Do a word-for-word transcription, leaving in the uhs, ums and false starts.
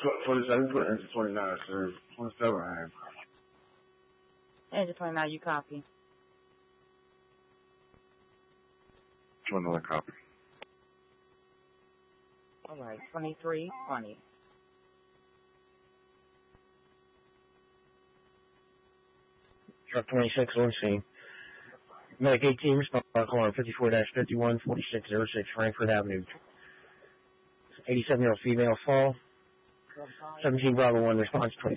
twenty-seven, engine twenty-nine, sir. twenty-seven, I am. Engine twenty-nine, you copy. twenty-nine, copy. All right, twenty-three twenty. Truck twenty-six on scene. Medic eighteen, respond call on fifty-four dash fifty-one forty-six oh six Frankfurt Avenue. eighty-seven-year-old female fall. seventeen Bravo one response twenty.